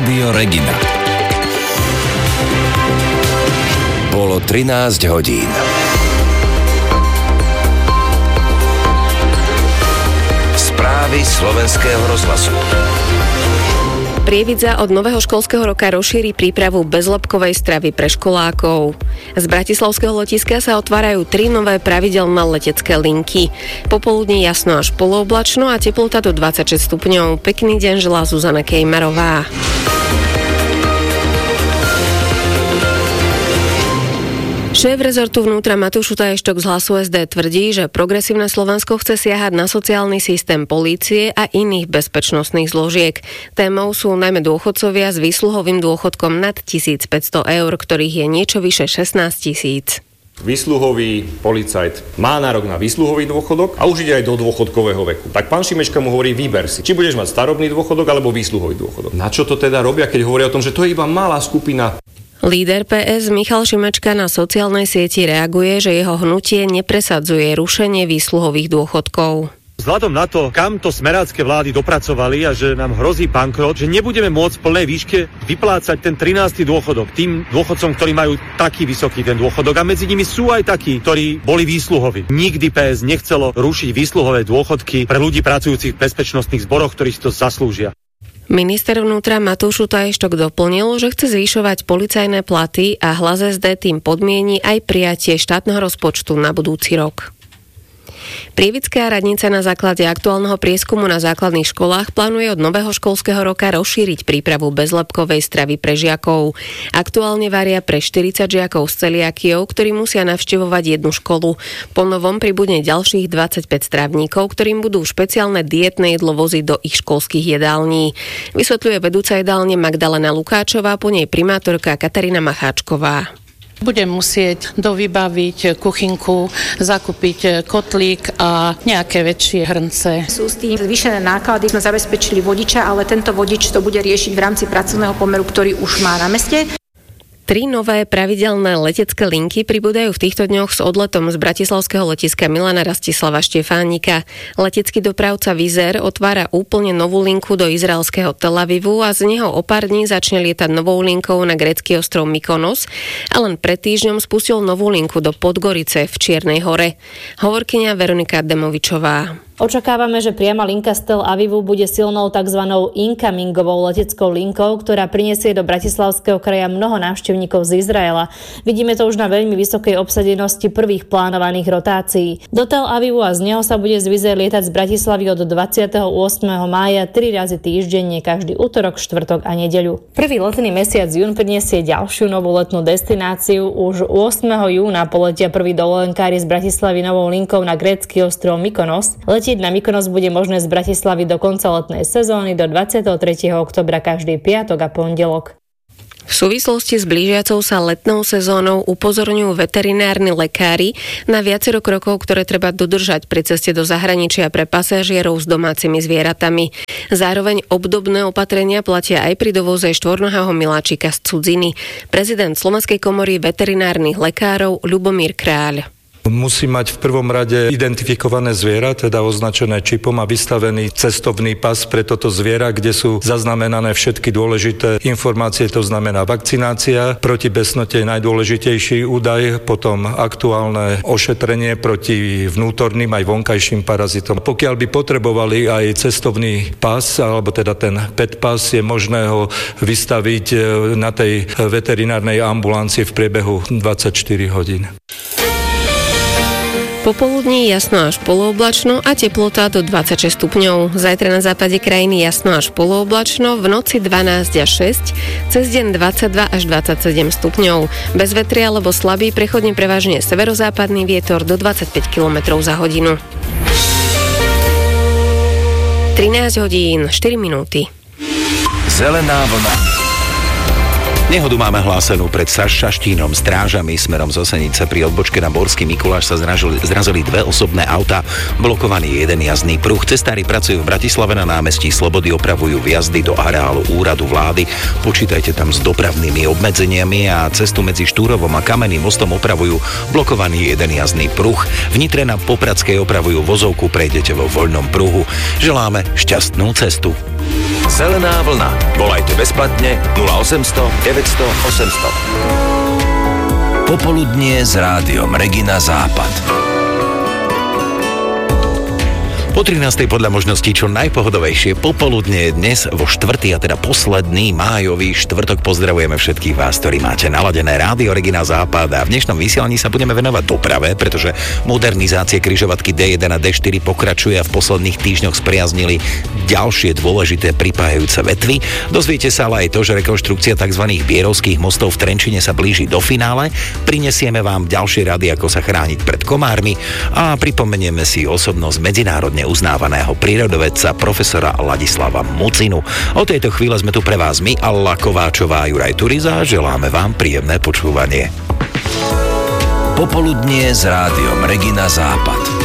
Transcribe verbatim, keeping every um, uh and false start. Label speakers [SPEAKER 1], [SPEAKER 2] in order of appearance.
[SPEAKER 1] Rádio Regina. Bolo trinásť hodín. Správy slovenského rozhlasu.
[SPEAKER 2] Prievidza od nového školského roka rozšíri prípravu bezlepkovej stravy pre školákov. Z bratislavského letiska sa otvárajú tri nové pravidelné letecké linky. Popoludní jasno až polooblačno a teplota do dvadsaťšesť stupňov. Pekný deň želá Zuzana Kejmarová. Šéf rezortu vnútra Matúš Utaještok z Hlasu es dé tvrdí, že progresívne Slovensko chce siahať na sociálny systém polície a iných bezpečnostných zložiek. Témou sú najmä dôchodcovia s výsluhovým dôchodkom nad tisícpäťsto eur, ktorých je niečo vyše šestnásť tisíc.
[SPEAKER 3] Výsluhový policajt má nárok na výsluhový dôchodok a už ide aj do dôchodkového veku. Tak pán Šimečka mu hovorí, vyber si, či budeš mať starobný dôchodok alebo výsluhový dôchodok. Na čo to teda robia, keď hovoria o tom, že to je iba malá skupina?
[SPEAKER 2] Líder pé es Michal Šimečka na sociálnej sieti reaguje, že jeho hnutie nepresadzuje rušenie výsluhových dôchodkov.
[SPEAKER 4] Vzhľadom na to, kam to smerácké vlády dopracovali a že nám hrozí bankrot, že nebudeme môcť v plnej výške vyplácať ten trinásty dôchodok tým dôchodcom, ktorí majú taký vysoký ten dôchodok, a medzi nimi sú aj takí, ktorí boli výsluhoví. Nikdy pé es nechcelo rušiť výsluhové dôchodky pre ľudí pracujúcich v bezpečnostných zboroch, ktorí si to zaslúžia.
[SPEAKER 2] Minister vnútra Matúš Utaještok doplnil, že chce zvyšovať policajné platy a Hlas es dé tým podmieni aj prijatie štátneho rozpočtu na budúci rok. Prievická radnica na základe aktuálneho prieskumu na základných školách plánuje od nového školského roka rozšíriť prípravu bezlepkovej stravy pre žiakov. Aktuálne varia pre štyridsať žiakov s celiakiou, ktorí musia navštevovať jednu školu. Po novom pribudne ďalších dvadsaťpäť strávníkov, ktorým budú špeciálne dietné jedlo voziť do ich školských jedální. Vysvetľuje vedúca jedálne Magdalena Lukáčová, po nej primátorka Katarína Macháčková.
[SPEAKER 5] Budem musieť dovybaviť kuchynku, zakúpiť kotlík a nejaké väčšie hrnce.
[SPEAKER 6] Sú s tým zvýšené náklady, sme zabezpečili vodiča, ale tento vodič to bude riešiť v rámci pracovného pomeru, ktorý už má na meste.
[SPEAKER 2] Tri nové pravidelné letecké linky pribúdajú v týchto dňoch s odletom z bratislavského letiska Milana Rastislava Štefánika. Letecký dopravca Wizz Air otvára úplne novú linku do izraelského Tel Avivu a z neho o pár dní začne lietať novou linkou na grécky ostrov Mykonos a len pred týždňom spustil novú linku do Podgorice v Čiernej Hore. Hovorkyňa Veronika Demovičová.
[SPEAKER 7] Očakávame, že priama linka z Tel Avivu bude silnou tzv. Incomingovou leteckou linkou, ktorá prinesie do bratislavského kraja mnoho návštevníkov z Izraela. Vidíme to už na veľmi vysokej obsadenosti prvých plánovaných rotácií. Do Tel Avivu a z neho sa bude z Wizz Air lietať z Bratislavy od dvadsiateho ôsmeho mája tri razy týždenne, každý utorok, štvrtok a nedeľu. Prvý letný mesiac jún prinesie ďalšiu novú letnú destináciu. Už ôsmeho júna poletia prví dovolenkári z Bratislavy novou linkou na grécky ostrov Mykonos. Letieť na Mykonos bude možné z Bratislavy do konca letnej sezóny do dvadsiateho tretieho októbra každý piatok a pondelok.
[SPEAKER 2] V súvislosti s blížiacou sa letnou sezónou upozorňujú veterinárni lekári na viacero krokov, ktoré treba dodržať pri ceste do zahraničia pre pasažierov s domácimi zvieratami. Zároveň obdobné opatrenia platia aj pri dovoze štvornohého miláčika z cudziny. Prezident Slovenskej komory veterinárnych lekárov Ľubomír Kráľ.
[SPEAKER 8] Musí mať v prvom rade identifikované zviera, teda označené čipom a vystavený cestovný pas pre toto zviera, kde sú zaznamenané všetky dôležité informácie, to znamená vakcinácia, proti besnote je najdôležitejší údaj, potom aktuálne ošetrenie proti vnútorným aj vonkajším parazitom. Pokiaľ by potrebovali aj cestovný pas, alebo teda ten pet pas, je možné ho vystaviť na tej veterinárnej ambulancii v priebehu dvadsaťštyri hodín.
[SPEAKER 2] Popoludní jasno až polooblačno a teplota do dvadsaťšesť stupňov. Zajtra na západe krajiny jasno až polooblačno, v noci dvanásť až šesť, cez deň dvadsaťdva až dvadsaťsedem stupňov. Bez vetria alebo slabý, prechodne prevažne severozápadný vietor do dvadsaťpäť kilometrov za hodinu. trinásť hodín, štyri minúty.
[SPEAKER 1] Zelená vlna.
[SPEAKER 9] Nehodu máme hlásenú pred Šaštínom. Strážami smerom z Osenice pri odbočke na Borský Mikuláš sa zrazili, zrazili dve osobné autá, blokovaný jeden jazdný pruh. Cestári pracujú v Bratislave na námestí Slobody, opravujú vjazdy do areálu úradu vlády. Počítajte tam s dopravnými obmedzeniami a cestu medzi Štúrovom a Kamenným mostom opravujú blokovaný jeden jazdný pruh. V Nitre na Popradskej opravujú vozovku, prejdete vo voľnom pruhu. Želáme šťastnú cestu.
[SPEAKER 1] Zelená vlna. Volajte bezplatne nula osemsto deväťsto osemsto. Popoludnie s rádiom Regina Západ.
[SPEAKER 9] Po trinástej podľa možností čo najpohodovejšie popoludne dnes vo štvrtý a teda posledný májový štvrtok pozdravujeme všetkých vás, ktorí máte naladené rádio Regina Západ a v dnešnom vysielaní sa budeme venovať doprave, pretože modernizácie križovatky dé jeden a dé štyri pokračuje a v posledných týždňoch spriaznili ďalšie dôležité pripájajúce vetvy. Dozviete sa ale aj to, že rekonštrukcia tzv. Bierovských mostov v Trenčine sa blíži do finále. Prinesieme vám ďalšie rady, ako sa chrániť pred komármi a pripomenieme si osobnosť medzinárodne uznávaného prírodovedca profesora Ladislava Mucinu. O tejto chvíle sme tu pre vás my, Alla Kováčová a Juraj Turiza. Želáme vám príjemné počúvanie.
[SPEAKER 1] Popoludnie s rádiom Regina Západ.